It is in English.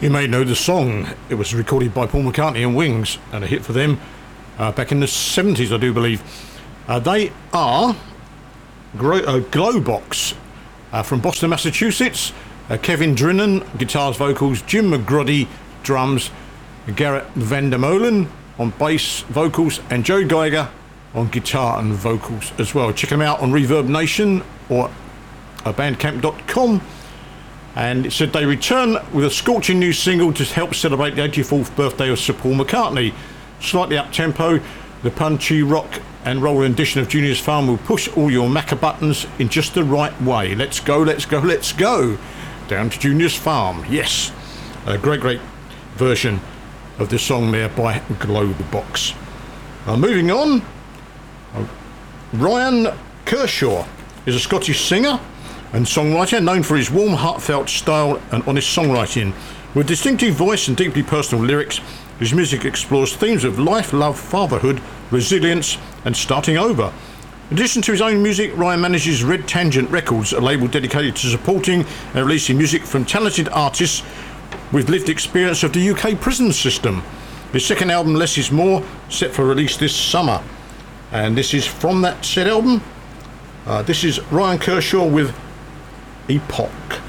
You may know the song. It was recorded by Paul McCartney and Wings, and a hit for them back in the 70s, I do believe. They are Glowbox from Boston, Massachusetts. Kevin Drennan, guitars, vocals. Jim McGroddy, drums. Garrett Vandermolen on bass, vocals. And Joe Geiger on guitar and vocals as well. Check them out on Reverb Nation or bandcamp.com. And it said they return with a scorching new single to help celebrate the 84th birthday of Sir Paul McCartney. Slightly up-tempo, the punchy rock and roll rendition of Junior's Farm will push all your Macca buttons in just the right way. Let's go, let's go, let's go. Down to Junior's Farm. Yes. A great version of the song there by Glowbox. Moving on. Ryan Kershaw is a Scottish singer and songwriter known for his warm, heartfelt style and honest songwriting. With distinctive voice and deeply personal lyrics, his music explores themes of life, love, fatherhood, resilience, and starting over. In addition to his own music, Ryan manages Red Tangent Records, a label dedicated to supporting and releasing music from talented artists with lived experience of the UK prison system. His second album, Less Is More, set for release this summer. And this is from that said album. This is Ryan Kershaw with Epoch.